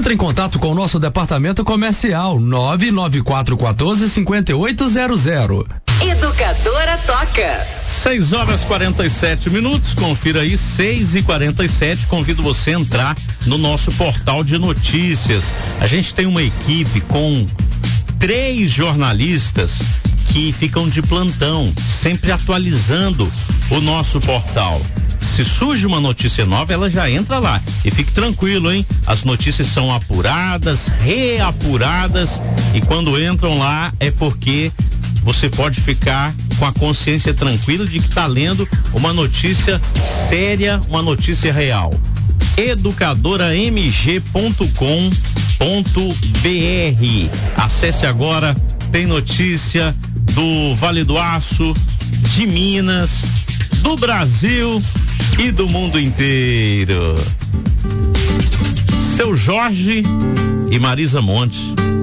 Entre em contato com o nosso departamento comercial 99414-5800. Educadora Toca. 6h47. Confira aí, 6h47. Convido você a entrar no nosso portal de notícias. A gente tem uma equipe com 3 jornalistas que ficam de plantão, sempre atualizando o nosso portal. Se surge uma notícia nova, ela já entra lá. E fique tranquilo, hein? As notícias são apuradas, reapuradas, e quando entram lá é porque você pode ficar com a consciência tranquila de que está lendo uma notícia séria, uma notícia real. educadoramg.com.br. Acesse agora, tem notícia do Vale do Aço, de Minas, do Brasil e do mundo inteiro. Seu Jorge e Marisa Monte.